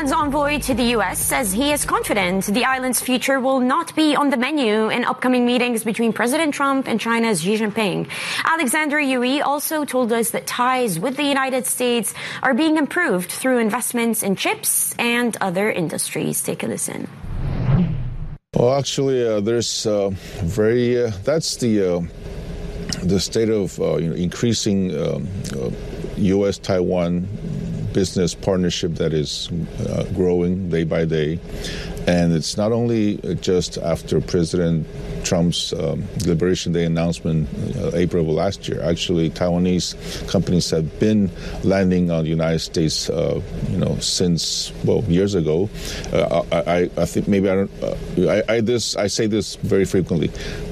Taiwan's envoy to the U.S. says he is confident the island's future will not be on the menu in upcoming meetings between President Trump and China's Xi Jinping. Alexander Yui also told us that ties with the United States are being improved through investments in chips and other industries. Take a listen. Well, actually, there's that's the state of increasing U.S.-Taiwan business partnership that is growing day by day. And it's not only just after President Trump's Liberation Day announcement, April of last year. Actually, Taiwanese companies have been landing on the United States, since years ago. I think maybe I say this very frequently.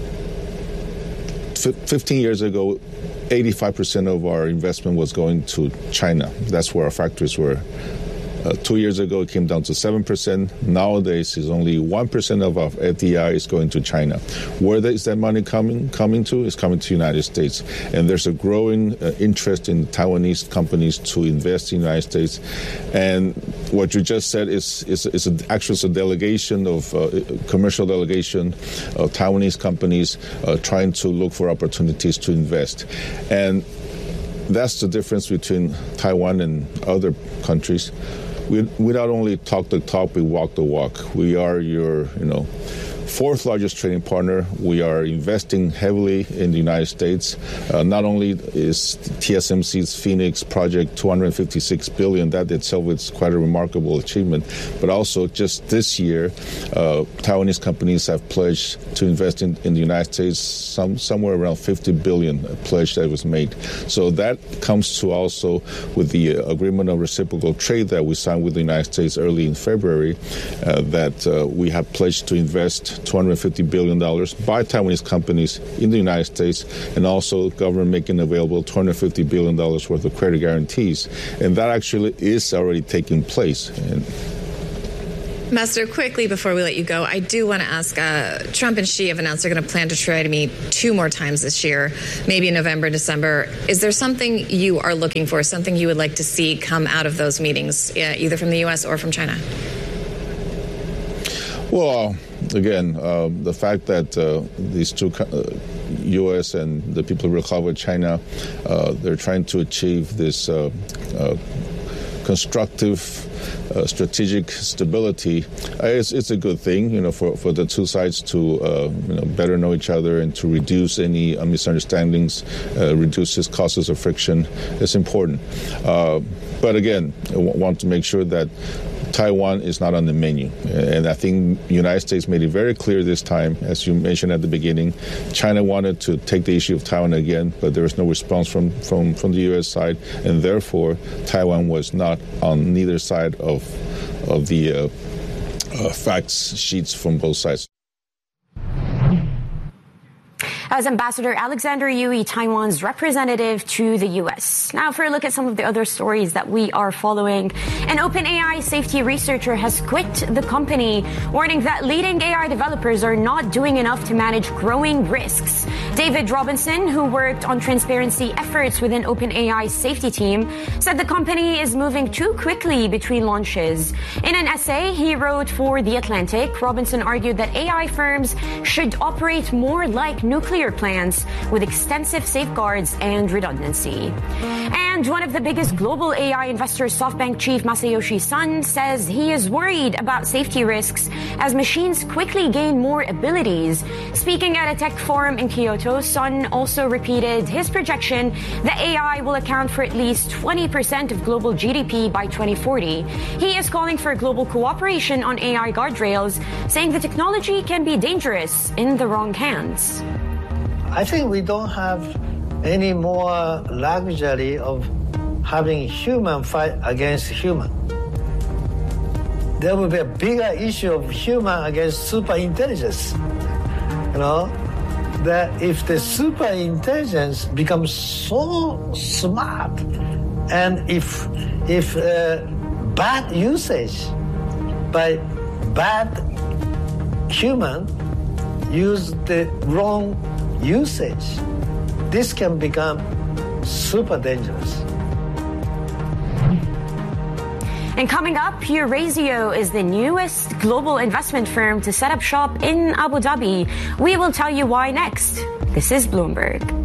15 years ago, 85% of our investment was going to China. That's where our factories were. 2 years ago, it came down to 7%. Nowadays, it's only 1% of our FDI is going to China. Where is that money coming to? It's coming to the United States. And there's a growing interest in Taiwanese companies to invest in the United States. And what you just said is a delegation of commercial delegation of Taiwanese companies trying to look for opportunities to invest. And that's the difference between Taiwan and other countries. We not only talk the talk, we walk the walk. We are your, fourth largest trading partner. We are investing heavily in the United States. Not only is TSMC's Phoenix project $256 billion, that itself is quite a remarkable achievement, but also just this year, Taiwanese companies have pledged to invest in the United States somewhere around $50 billion pledge that was made. So that comes to also with the agreement of reciprocal trade that we signed with the United States early in February, that we have pledged to invest $250 billion by Taiwanese companies in the United States, and also government making available $250 billion worth of credit guarantees. And that actually is already taking place. Ambassador, quickly before we let you go, I do want to ask, Trump and Xi have announced they're going to plan to try to meet 2 more times this year, maybe in November, December. Is there something you are looking for, something you would like to see come out of those meetings, either from the U.S. or from China? Well, again, the fact that these two, U.S. and the People's Republic of China, they're trying to achieve this constructive strategic stability, it's a good thing, for the two sides to, better know each other and to reduce any misunderstandings, reduce its causes of friction. It's important. But again, I want to make sure that Taiwan is not on the menu. And I think the United States made it very clear this time, as you mentioned at the beginning. China wanted to take the issue of Taiwan again, but there was no response from the U.S. side, and therefore Taiwan was not on neither side of the facts sheets from both sides. As Ambassador Alexander Yui, Taiwan's representative to the U.S. Now for a look at some of the other stories that we are following. An OpenAI safety researcher has quit the company, warning that leading AI developers are not doing enough to manage growing risks. David Robinson, who worked on transparency efforts within OpenAI's safety team, said the company is moving too quickly between launches. In an essay he wrote for The Atlantic, Robinson argued that AI firms should operate more like nuclear plants with extensive safeguards and redundancy. And one of the biggest global AI investors, SoftBank chief Masayoshi Son, says he is worried about safety risks as machines quickly gain more abilities. Speaking at a tech forum in Kyoto, Son also repeated his projection that AI will account for at least 20% of global GDP by 2040. He is calling for global cooperation on AI guardrails, saying the technology can be dangerous in the wrong hands. I think we don't have any more luxury of having human fight against human. There will be a bigger issue of human against super intelligence. That if the super intelligence becomes so smart, and if bad usage by bad human use the wrong usage, this can become super dangerous. And coming up, Eurazeo is the newest global investment firm to set up shop in Abu Dhabi. We will tell you why next. This is Bloomberg.